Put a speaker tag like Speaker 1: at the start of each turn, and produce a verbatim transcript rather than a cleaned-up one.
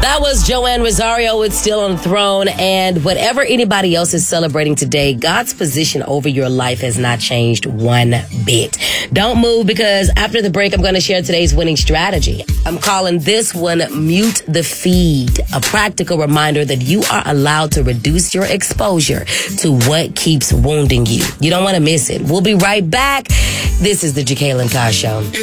Speaker 1: That was Joanne Rosario with Still on the Throne. And whatever anybody else is celebrating today, God's position over your life has not changed one bit. Don't move, because after the break, I'm going to share today's winning strategy. I'm calling this one Mute the Feed, a practical reminder that you are allowed to reduce your exposure to what keeps wounding you. You don't want to miss it. We'll be right back. This is the Jacqueline Carr Show.